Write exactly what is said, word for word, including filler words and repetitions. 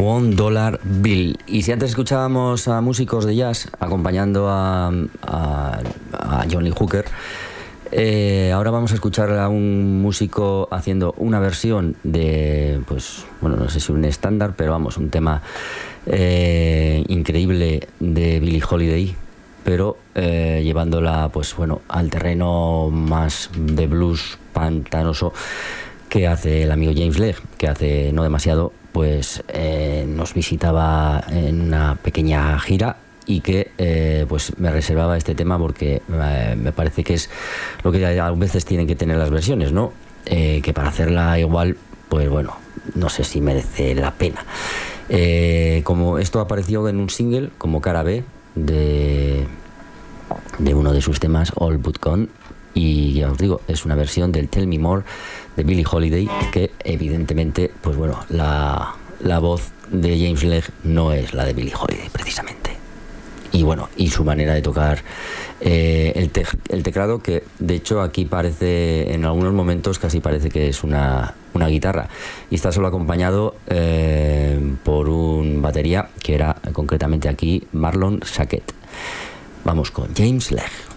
One Dollar Bill. Y si antes escuchábamos a músicos de jazz acompañando a, a, a John Lee Hooker, eh, ahora vamos a escuchar a un músico haciendo una versión de, pues, bueno, no sé si un estándar, pero vamos, un tema eh, increíble de Billie Holiday, pero eh, llevándola, pues bueno, al terreno más de blues pantanoso que hace el amigo James Legg, que hace no demasiado pues eh, nos visitaba en una pequeña gira y que eh, pues me reservaba este tema porque eh, me parece que es lo que a veces tienen que tener las versiones, ¿no? Eh, que para hacerla igual, pues bueno, no sé si merece la pena. Eh, como esto apareció en un single como cara B de, de uno de sus temas, All But Gone, y ya os digo, es una versión del Tell Me More de Billie Holiday, que evidentemente, pues bueno, la, la voz de James Legg no es la de Billie Holiday precisamente. Y bueno, y su manera de tocar eh, el, te el teclado, que de hecho aquí parece, en algunos momentos casi parece que es una, una guitarra, y está solo acompañado eh, por un batería que era concretamente aquí Marlon Sackett. Vamos con James Legg.